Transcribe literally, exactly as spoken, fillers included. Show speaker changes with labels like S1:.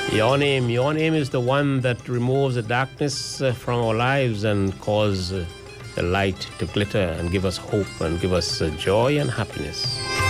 S1: Your name, your name is the one that removes the darkness uh, from our lives and cause uh, the light to glitter and give us hope and give us uh, joy and happiness.